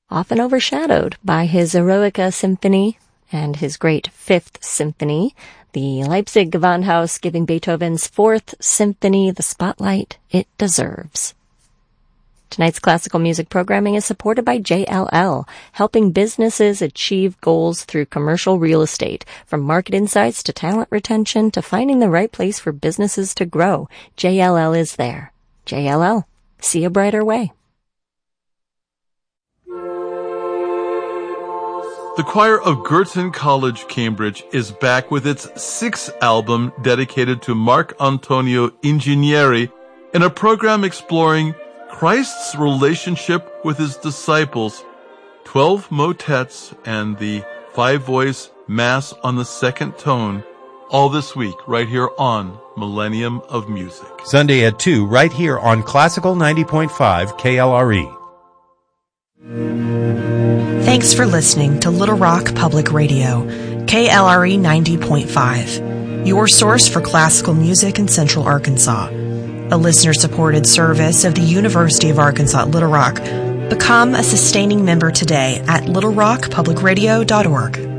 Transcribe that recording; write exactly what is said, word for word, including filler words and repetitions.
often overshadowed by his Eroica Symphony and his great Fifth Symphony, the Leipzig Gewandhaus giving Beethoven's Fourth Symphony the spotlight it deserves. Tonight's classical music programming is supported by J L L, helping businesses achieve goals through commercial real estate. From market insights to talent retention to finding the right place for businesses to grow, J L L is there. J L L, see a brighter way. The choir of Girton College, Cambridge is back with its sixth album dedicated to Marc Antonio Ingegneri in a program exploring Christ's relationship with his disciples, twelve motets, and the five-voice Mass on the second tone, all this week right here on Millennium of Music. Sunday at two, right here on Classical ninety point five K L R E. Thanks for listening to Little Rock Public Radio, K L R E ninety point five, your source for classical music in Central Arkansas. A listener-supported service of the University of Arkansas at Little Rock. Become a sustaining member today at little rock public radio dot org.